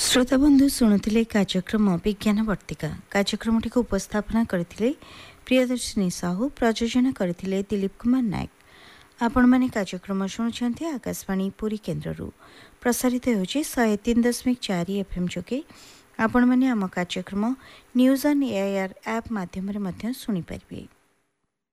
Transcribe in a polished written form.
श्रोता बंधु शुणुले कार्यक्रम विज्ञान वर्तिका कार्यक्रम टी उपस्थापना करथिले प्रियदर्शिनी साहू प्रयोजन करथिले दिलीप कुमार नायक। आपण माने कार्यक्रम शुणुछन्ते आकाशवाणी पुरी केन्द्ररू प्रसारित होछि 103.4 एफएम जोगे। आपण माने आम कार्यक्रम न्यूज ऑन एआईआर ऐप माध्यम रे मध्य सुनि परिबे।